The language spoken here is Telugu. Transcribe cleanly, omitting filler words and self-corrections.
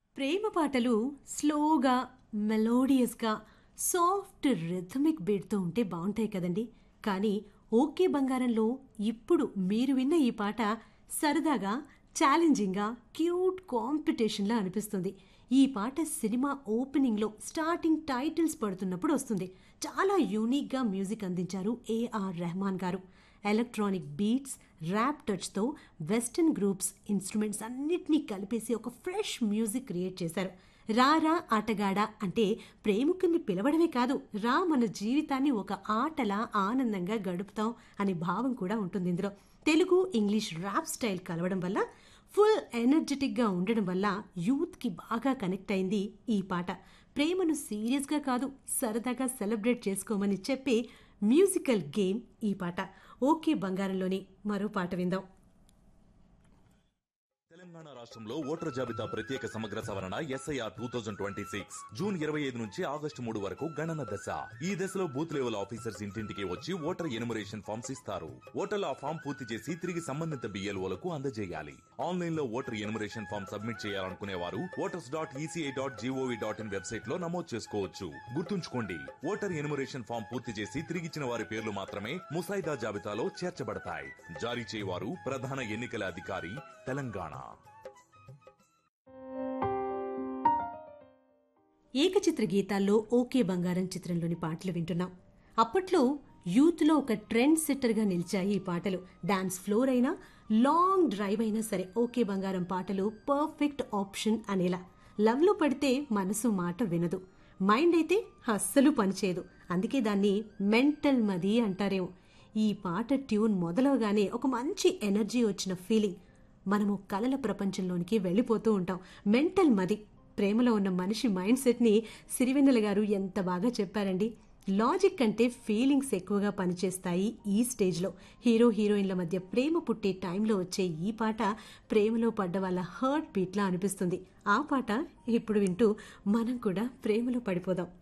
ప్రేమ పాటలు స్లోగా, మెలోడియస్‌గా, సాఫ్ట్ రిథమిక్ బీట్‌తో ఉంటే బావుంటాయి కదండీ! కానీ 'ఓకే బంగారంలో' ఇప్పుడు మీరు విన్న ఈ పాట సరదాగా, ఛాలెంజింగ్‌గా, క్యూట్ కాంపిటీషన్‌లా అనిపిస్తుంది. ఈ పాట సినిమా ఓపెనింగ్‌లో స్టార్టింగ్ టైటిల్స్ పడుతున్నప్పుడు వస్తుంది. చాలా యూనిక్‌గా మ్యూజిక్ అందించారు ఏఆర్ రెహమాన్ గారు. Electronic beats, rap టచ్‌తో western groups, instruments అన్నిటినీ కలిపేసి ఒక ఫ్రెష్ మ్యూజిక్ క్రియేట్ చేశారు. 'రారా ఆటగాడా' అంటే ప్రేమికుల్ని పిలవడమే కాదు, రా మన జీవితాన్ని ఒక ఆటలా ఆనందంగా గడుపుతాం అనే భావం కూడా ఉంటుంది ఇందులో. తెలుగు, ఇంగ్లీష్ ర్యాప్ స్టైల్ కలవడం వల్ల ఫుల్ ఎనర్జెటిక్‌గా ఉండడం వల్ల యూత్‌కి బాగా కనెక్ట్ అయింది ఈ పాట. ప్రేమను సీరియస్‌గా కాదు, సరదాగా సెలబ్రేట్ చేసుకోమని చెప్పే మ్యూజికల్ గేమ్ ఈ పాట. 'ఓకే బంగారంలోని' మరో పాట విందాం. తెలంగాణ రాష్ట్రంలో ఓటర్ జాబితా ప్రత్యేక సమగ్ర సవరణ ఎస్ఐఆర్ 2026 జూన్ 25 నుంచి ఆగస్టు 3 వరకు గణన దశ. ఈ దశలో బూత్ లెవెల్ ఆఫీసర్స్ ఇంటింటికి వచ్చి ఓటర్ ఎనుమరేషన్ ఫామ్స్ ఇస్తారు. ఓటర్లు ఆ ఫామ్ పూర్తి చేసి తిరిగి సంబంధిత బిఎల్ఓలకు అందజేయాలి. ఆన్లైన్ లో ఓటర్ ఎనుమరేషన్ ఫామ్ సబ్మిట్ చేయాలనుకునే వారు voters.eci.gov.in వెబ్సైట్ లో నమోదు చేసుకోవచ్చు. గుర్తుంచుకోండి, ఓటర్ ఎనుమరేషన్ ఫామ్ పూర్తి చేసి తిరిగిచ్చిన వారి పేర్లు మాత్రమే ముసాయిదా జాబితాలో చేర్చబడతాయి. జారీ చేయవారు ప్రధాన ఎన్నికల అధికారి, తెలంగాణ. ఏకచిత్ర గీతాల్లో 'ఓకే బంగారం' చిత్రంలోని పాటలు వింటున్నాం. అప్పట్లో యూత్‌లో ఒక ట్రెండ్ సెట్టర్‌గా నిలిచాయి ఈ పాటలు. డాన్స్ ఫ్లోర్ అయినా, లాంగ్ డ్రైవ్ అయినా సరే 'ఓకే బంగారం' పాటలు పర్ఫెక్ట్ ఆప్షన్ అనేలా. లవ్‌లో పడితే మనసు మాట వినదు, మైండ్ అయితే అస్సలు పనిచేయదు. అందుకే దాన్ని మెంటల్ మది అంటారేమో. ఈ పాట ట్యూన్ మొదలవగానే ఒక మంచి ఎనర్జీ వచ్చిన ఫీలింగ్. మనము కలల ప్రపంచంలోనికి వెళ్ళిపోతూ ఉంటాం. మెంటల్ మది. ప్రేమలో ఉన్న మనిషి మైండ్ సెట్ని సిరివెన్నెల గారు ఎంత బాగా చెప్పారండి. లాజిక్ కంటే ఫీలింగ్స్ ఎక్కువగా పనిచేస్తాయి ఈ స్టేజ్లో. హీరో హీరోయిన్ల మధ్య ప్రేమ పుట్టే టైంలో వచ్చే ఈ పాట ప్రేమలో పడ్డ వాళ్ళ హర్ట్ బీట్లా అనిపిస్తుంది. ఆ పాట ఇప్పుడు వింటూ మనం కూడా ప్రేమలో పడిపోదాం.